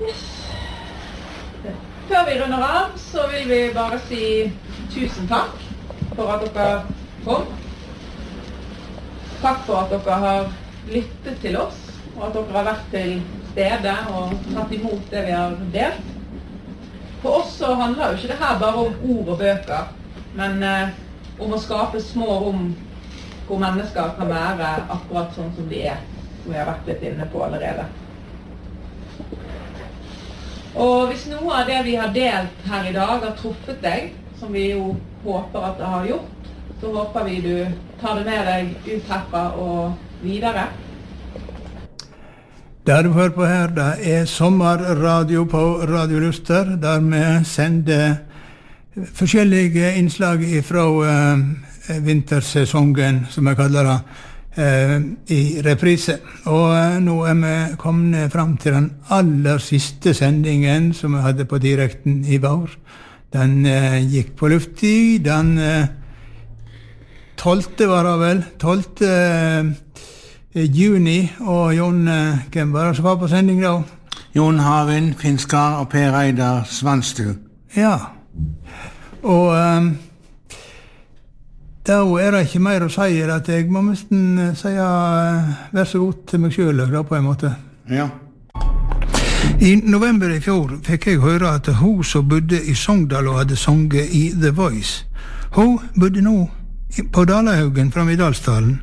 Yes. Før vi runder av, så vil vi bare si tusen takk for at dere kom. Takk for at dere har lyttet til oss, og at dere har vært til stede og tatt imot det vi har delt. For oss så handler jo ikke det her bare om ord og bøker, men om å skape små rom hvor mennesker kan være akkurat sånn som de er, som vi har vært litt inne på allerede. Og hvis noe av det vi har delt her i dag har truffet deg, som vi jo håper at det har gjort, så håper vi du tar det med deg ut herfra og videre. Det du hører på her, det sommerradio på Radio Luster, der vi sender forskjellige innslag fra vintersesongen, som jeg kaller det, i reprise. Og nå vi kommet fram til den aller siste sendingen som vi hadde på direkten i vår. Den gikk på luft i, den 12. var det vel, 12. Juni, og Jon, hvem var det som var på sending da? Jon Havin, Finskar og Per Eidar Svanstu. Ja, og da det ikke mer å si at jeg må nesten si vær så god til meg selv da, på en måte. Ja. I november i fjor fikk jeg høre at hun som bodde i Sogndal og hadde sunget i The Voice, hun bodde nå på Dalahaugen fram i Dalsdalen.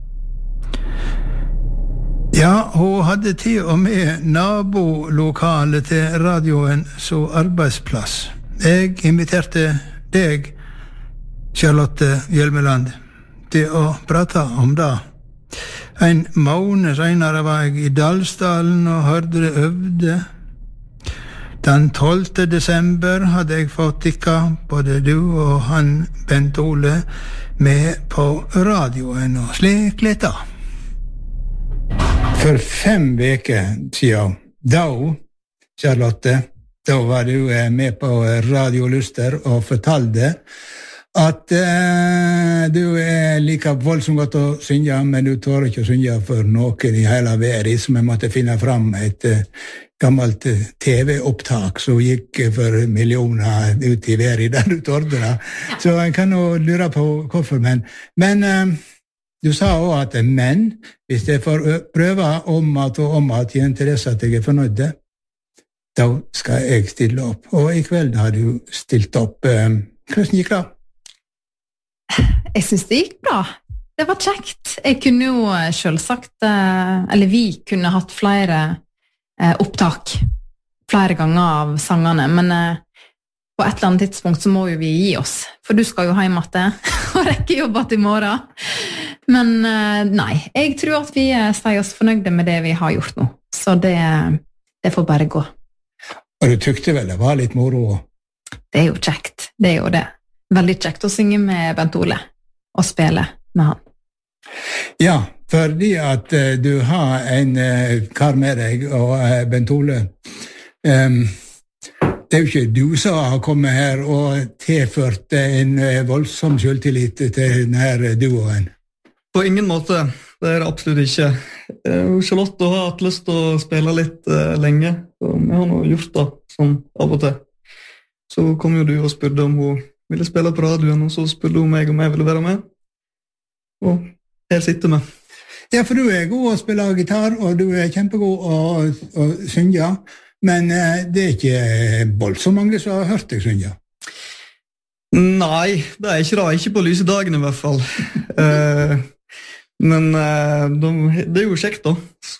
Ja, hun hadde til og med nabolokalet til radioen som arbeidsplass. Jeg inviterte deg, Charlotte Hjelmeland, til å prate om det. En måned senere var jeg i Dalsdalen og hørte det øvde. Den 12. desember hadde jeg fått tikka både du og han Bent Ole med på radioen, og slik litt da. For 5 veker siden, da, Charlotte, da var du med på Radio Luster og fortalte at du like voldsomt godt å synge, men du tør ikke å synge for noen i hele verden, så vi måtte finne fram et gammelt TV-opptak som gikk for millioner ut i verden, der du tørte det. Så jeg kan jo lure på hvorfor, men du sa også at men, hvis jeg får prøve om at igjen til dess at jeg fornøyde, da skal jeg stille opp. Og i kveld har du stilt opp. Hvordan gikk det? Jeg synes det gikk bra. Det var kjekt. Jeg kunne jo selvsagt, eller vi kunne hatt flere opptak, flere ganger av sangene, men på et eller annet tidspunkt så må jo vi gi oss, for du skal jo hjem til og rekke jobbet til morgen. Men nei, jeg tror at vi sier oss fornøyde med det vi har gjort nå, så det får bare gå. Og du tykte vel det var litt moro? Det jo kjekt, det jo det. Veldig kjekt å synge med Bent Ole, og spille med han. Ja, fordi at du har en kar med deg, og Bent Ole, det jo ikke du som har kommet her og tilført en voldsom selvtillit til denne duoen. På ingen måte, det det absolutt ikke. Charlotte har hatt lyst til å spille litt lenge, og vi har nå gjort det sånn av og til. Så kom jo du og spurte om hun ville spille på radioen, og så spurte hun meg om jeg ville være med. Og her sitter vi. Ja, for du god å spille gitar, og du kjempegod å synge, men det ikke voldsomt mange som har hørt deg synge. Nei, det ikke det. Ikke på lyse dagen i hvert fall. Men det jo kjekt da.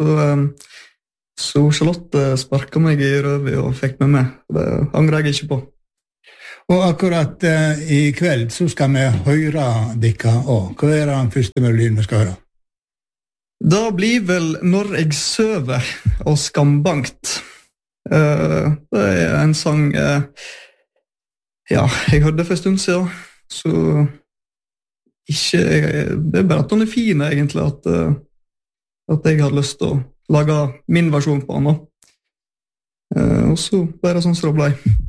Så Charlotte sparket meg i røvet og fikk meg med. Det angrer jeg ikke på. Og akkurat i kveld så skal vi høre dere også. Hva den første melodien vi skal høre? Det blir vel Når jeg søver og Skambankt. Det en sang jeg hørte for en stund siden, så ikke, det bare at den fin egentlig, at jeg hadde lyst til å lage min versjon på den. Og så bare sånn som det ble.